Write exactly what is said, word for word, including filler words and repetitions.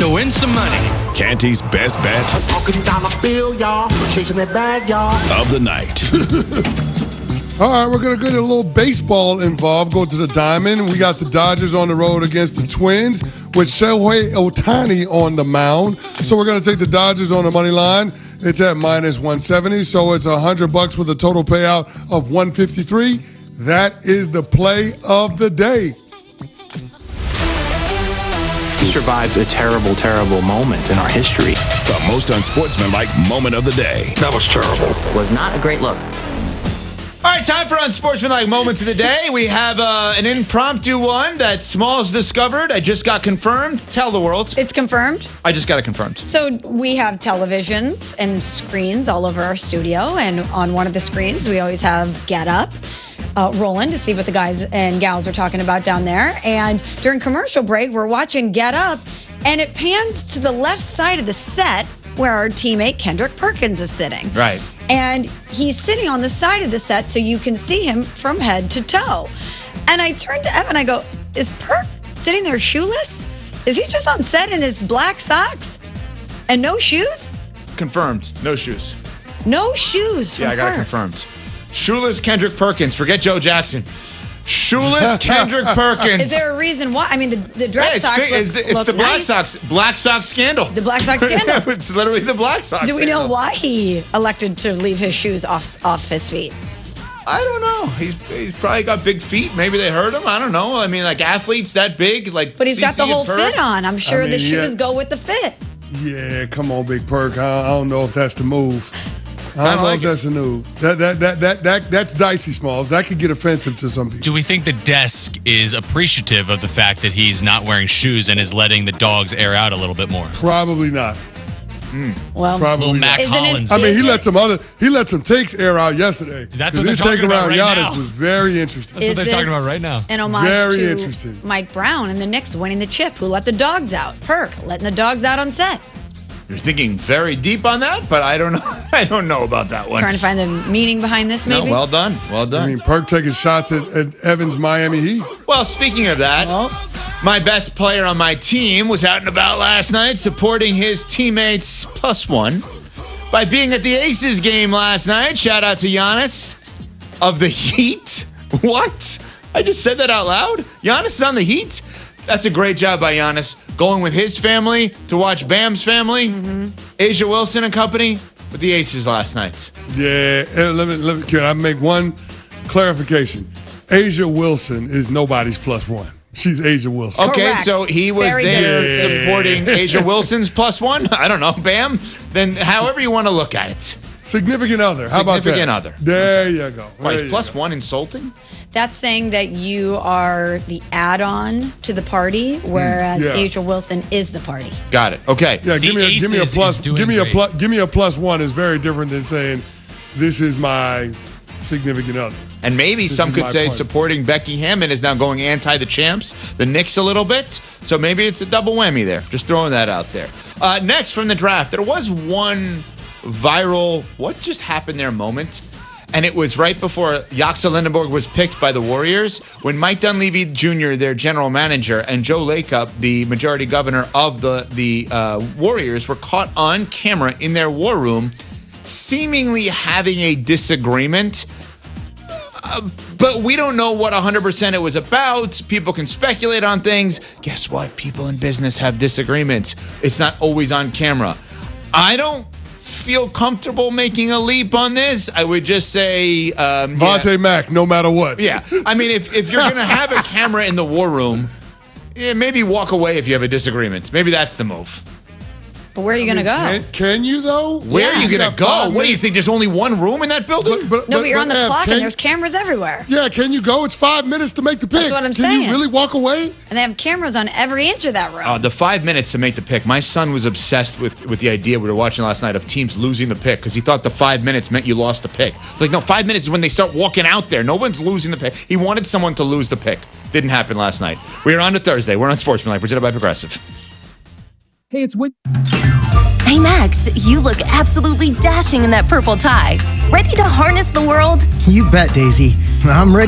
to win some money. Canty's best bet Talking dollar bill, y'all. Chasing that bag, y'all. of the night. All right, we're going to get a little baseball involved. Go to the Diamond. We got the Dodgers on the road against the Twins with Shohei Ohtani on the mound. So we're going to take the Dodgers on the money line. It's at minus one seventy, so it's one hundred bucks with a total payout of one fifty-three. That is the play of the day. We survived a terrible, terrible moment in our history. The most unsportsmanlike moment of the day. That was terrible. Was not a great look. All right, time for Unsportsmanlike Moments of the Day. We have uh, an impromptu one that Smalls discovered. I just got confirmed. Tell the world. It's confirmed. I just got it confirmed. So we have televisions and screens all over our studio, and on one of the screens we always have Get Up uh, rolling to see what the guys and gals are talking about down there. And during commercial break, we're watching Get Up, and it pans to the left side of the set where our teammate Kendrick Perkins is sitting. Right. And he's sitting on the side of the set so you can see him from head to toe. And I turned to Evan, I go, is Perk sitting there shoeless? Is he just on set in his black socks and no shoes? Confirmed. No shoes. No shoes from Yeah, I got it Perk. confirmed. Shoeless Kendrick Perkins. Forget Joe Jackson. Shoeless Kendrick Perkins. Is there a reason why? I mean, the, the dress Yeah, it's socks fi- look, it's the, it's look the Black nice. Sox Black Sox scandal. The Black Sox scandal. It's literally the Black Sox Do we know scandal. why he elected to leave his shoes off off his feet? I don't know. He's he's probably got big feet. Maybe they hurt him. I don't know. I mean, like athletes that big, like. But he's got the C C and whole Perk. fit on. I'm sure I mean, the shoes yeah. go with the fit. Yeah, come on, Big Perk. I, I don't know if that's the move. I Kinda don't know like if it. that's the move. That, that, that, that, that, that's dicey, Smalls. That could get offensive to some people. Do we think the desk is appreciative of the fact that he's not wearing shoes and is letting the dogs air out a little bit more? Probably not. Well, Probably Little Mac not. Isn't it- Hollins. I mean, he Is let it- some other he let some takes air out yesterday. That's 'Cause what they're his talking take about around right Giannis now. was very interesting. That's what Is they're this talking about right now. An homage Very to interesting. Mike Brown and the Knicks winning the chip, who let the dogs out. Perk letting the dogs out on set. You're thinking very deep on that, but I don't know. I don't know about that one. Trying to find the meaning behind this, No, maybe. well done. Well done. I mean, Perk taking shots at, at Evans' Miami Heat. Well, speaking of that, my best player on my team was out and about last night supporting his teammates plus one by being at the Aces game last night. Shout out to Giannis of the Heat. What? I just said that out loud? Giannis is on the Heat? That's a great job by Giannis. Going with his family to watch Bam's family, Asia Wilson and company with the Aces last night. Yeah, eh, let me, let me, can I make one clarification? Asia Wilson is nobody's plus one. She's Asia Wilson. Okay, Correct. so he was Very there good. supporting Asia Wilson's plus one. I don't know, Bam. Then however you want to look at it. Significant other. How about that? Significant other. There you go. Why is There you plus go. one insulting? That's saying that you are the add-on to the party, whereas yeah. Asia Wilson is the party. Got it. Okay. Yeah, give The me a, give me a Aces plus. is doing Give me a great. plus. Give me a plus one is very different than saying this is my significant other. And maybe This some is could my say point. supporting Becky Hammond is now going anti the champs, the Knicks a little bit. So maybe it's a double whammy there. Just throwing that out there. Uh, next from the draft, there was one viral what just happened there moment. And it was right before Yaxel Lindenberg was picked by the Warriors when Mike Dunleavy Junior, their general manager, and Joe Lacob, the majority governor of the, the uh, Warriors, were caught on camera in their war room seemingly having a disagreement. Uh, but we don't know what one hundred percent it was about. People can speculate on things. Guess what? People in business have disagreements. It's not always on camera. I don't feel comfortable making a leap on this. I would just say um, Vontae yeah. Mack, no matter what. Yeah. I mean, if, if you're going to have a camera in the war room, yeah, maybe walk away if you have a disagreement. Maybe that's the move. But where are you going to go? Can, can you though? Where are you going got to go? five What do you minutes. think? There's only one room in that building? But, but, no, but, but you're on the Ev, clock can- and there's cameras everywhere. Yeah, can you go? It's five minutes to make the pick. That's what I'm can saying. you really walk away? And they have cameras on every inch of that room. Uh, the five minutes to make the pick. My son was obsessed with, with the idea we were watching last night of teams losing the pick because he thought the five minutes meant you lost the pick. Like, no, five minutes is when they start walking out there. No one's losing the pick. He wanted someone to lose the pick. Didn't happen last night. We are on to Thursday. We're on Sportsmanlike, presented by Progressive. Hey, it's Whit. Hey, Max, you look absolutely dashing in that purple tie. Ready to harness the world? You bet, Daisy. I'm ready.